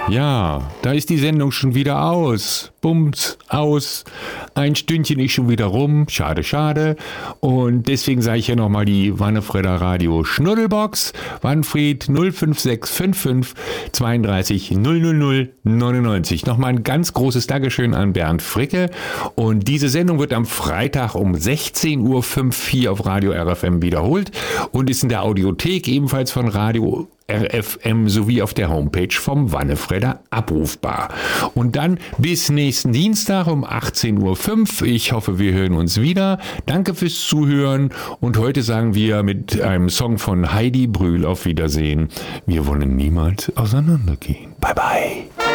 Ja, da ist die Sendung schon wieder aus. Bums, aus. Ein Stündchen ist schon wieder rum. Schade, schade. Und deswegen sage ich hier nochmal die Wannefredder Radio Schnuddelbox. Wanfried 05655 32 000 99. Nochmal ein ganz großes Dankeschön an Bernd Fricke. Und diese Sendung wird am Freitag um 16.05 Uhr auf Radio RFM wiederholt und ist in der Audiothek ebenfalls von Radio RFM sowie auf der Homepage vom Wannefredder abrufbar. Und dann bis nächsten Dienstag um 18.05 Uhr. Ich hoffe, wir hören uns wieder. Danke fürs Zuhören und heute sagen wir mit einem Song von Heidi Brühl auf Wiedersehen. Wir wollen niemals auseinandergehen. Bye bye.